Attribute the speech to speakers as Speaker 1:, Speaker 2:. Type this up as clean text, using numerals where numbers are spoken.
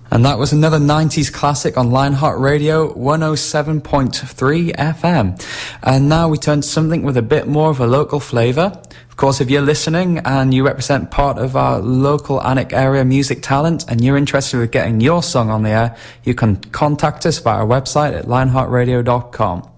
Speaker 1: And that was another 90s classic on Lionheart Radio 107.3 FM. And now we turn to something with a bit more of a local flavour. Of course, if you're listening and you represent part of our local Alnwick area music talent and you're interested in getting your song on the air, you can contact us via our website at lionheartradio.com.